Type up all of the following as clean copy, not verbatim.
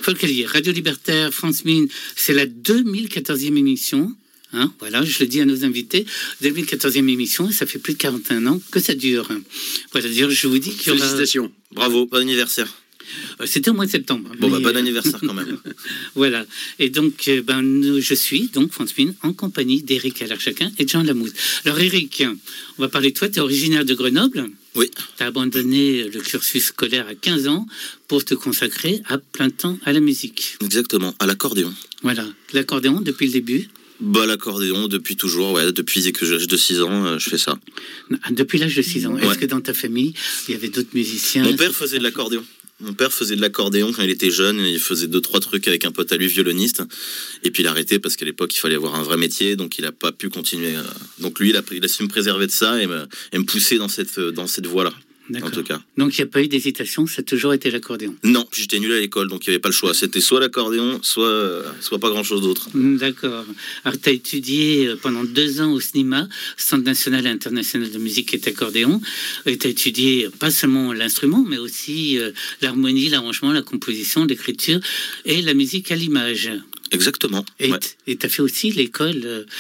Folk-Allier, Radio Libertaire, France Mine, c'est la 2014e émission. Hein, voilà, je le dis à nos invités, 2014e émission, et ça fait plus de 41 ans que ça dure. Voilà, d'ailleurs, je vous dis qu'il y aura... Félicitations, bravo, bon anniversaire. C'était au mois de septembre. Bon, bon anniversaire quand même. Voilà, et donc, je suis, donc, France Mine, en compagnie d'Éric Alarchaquin et de Jean Lamouze. Alors, Éric, on va parler de toi, tu es originaire de Grenoble. Oui. Tu as abandonné le cursus scolaire à 15 ans pour te consacrer à plein temps à la musique. Exactement, à l'accordéon. Voilà, l'accordéon depuis le début. Bah, l'accordéon depuis toujours, ouais, depuis que j'ai l'âge de 6 ans, je fais ça. Depuis l'âge de 6 ans, Ouais. est-ce que dans ta famille, il y avait d'autres musiciens? Mon père faisait de l'accordéon. Mon père faisait de l'accordéon quand il était jeune, il faisait 2-3 trucs avec un pote à lui, violoniste, et puis il a arrêté parce qu'à l'époque il fallait avoir un vrai métier, donc il n'a pas pu continuer. Donc lui, il a su me préserver de ça et me pousser dans cette voie-là. En tout cas. Donc il n'y a pas eu d'hésitation, ça a toujours été l'accordéon. Non, puis j'étais nul à l'école, donc il n'y avait pas le choix. C'était soit l'accordéon, soit pas grand-chose d'autre. D'accord. Alors tu as étudié pendant 2 ans au CNIMA, Centre national et international de musique et accordéon. Et tu as étudié pas seulement l'instrument, mais aussi l'harmonie, l'arrangement, la composition, l'écriture et la musique à l'image. Exactement. Et Ouais. tu as fait aussi l'école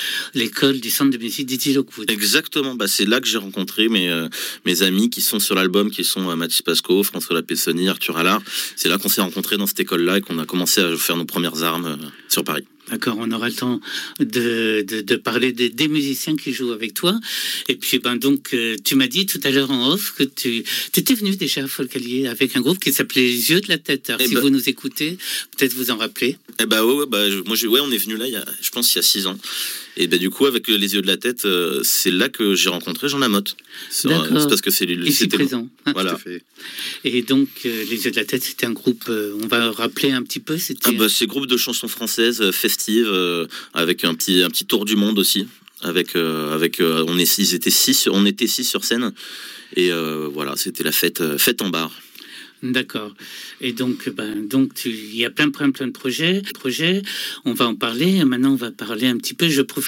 du centre de musique Didier Lockwood. Exactement, bah, c'est là que j'ai rencontré mes amis qui sont sur l'album, qui sont Mathis Pasco, François Lapessoni, Arthur Allard. C'est là qu'on s'est rencontrés dans cette école-là et qu'on a commencé à faire nos premières armes sur Paris. D'accord, on aura le temps de parler des musiciens qui jouent avec toi. Et puis, donc, tu m'as dit tout à l'heure en off que tu étais venu déjà à Folk-Allier avec un groupe qui s'appelait Les Yeux de la Tête. Alors, si vous nous écoutez, peut-être vous en rappelez. Eh bah ouais, on est venu là, je pense, il y a 6 ans. Et du coup, avec Les Yeux de la Tête, c'est là que j'ai rencontré Jean Lamotte. C'est parce que c'est lui. Ici présent. Voilà. Et donc, Les Yeux de la Tête, c'était un groupe, on va rappeler un petit peu. C'était... c'est un groupe de chansons françaises festives, avec un petit tour du monde aussi. On était 6 sur scène. Et voilà, c'était la fête en bar. D'accord. Et donc, il y a plein de projets. On va en parler. Maintenant, on va parler un petit peu. Je profite